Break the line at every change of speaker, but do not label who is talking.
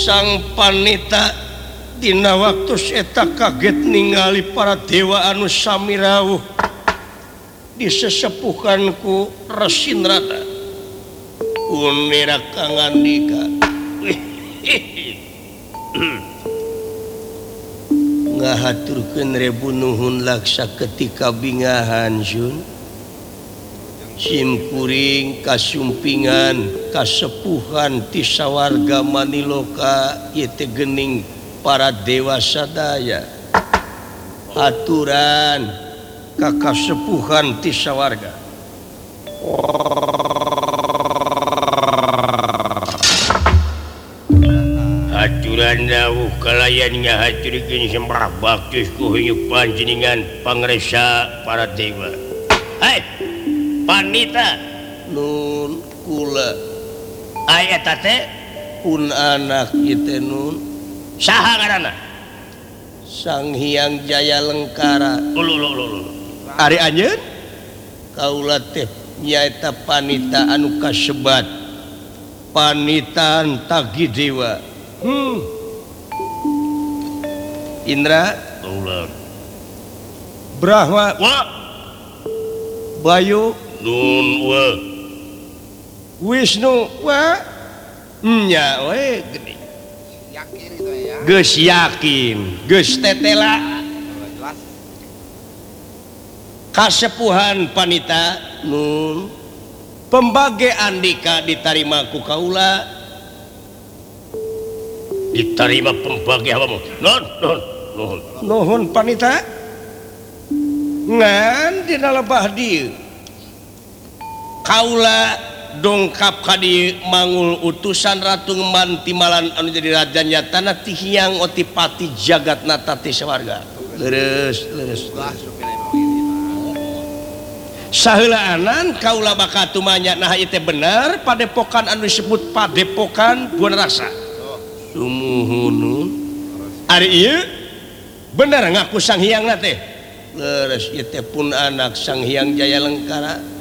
sang panita dina waktu eta kaget ningali para dewa anu sami rawuh disesepuhkanku Rasindrata unira kangandika ngahaturkeun rebu nuhun laksa ketika bingahan Jun simkuring kasumpingan kasepuhan ti sawarga Maniloka ieu teh geuning para dewa sadaya aturan ka kasepuhan ti sawarga aturan dawuh kalayan ngahaturkeun sembah bakti ku hayuk panjenengan pangresa para dewa. Hai panita nun kula aya teh pun anak ieu teh nun saha ngaranna Sang Hyang Jaya Lengkara ari anjeun kaula teh nyaeta panita anu kasebat panitan tagi dewa. Indra Brahma Bayu
nun wa
Wisnu nya we gede
yakin itu ya
geus yakin geus tetela
jelas
kasepuhan panita nun pembage andika ditarima ku kaula
diterima pembagi apa
nuhun panita ngan dina lebah dieu kaula dongkap ka dieu mangul utusan Ratu Ngemban Timbalan anu jadi raja nyatana ti Hyang Otipati Jagatnata ti sawarga leres saheulaanan kaula bakal tumanya nah ieu teh bener padepokan anu disebut Padepokan Buana Rasa sumuhun ari ieu bener ngaku Sang Hyang teh leres ieu teh pun anak Sang Hyang Jaya Lengkara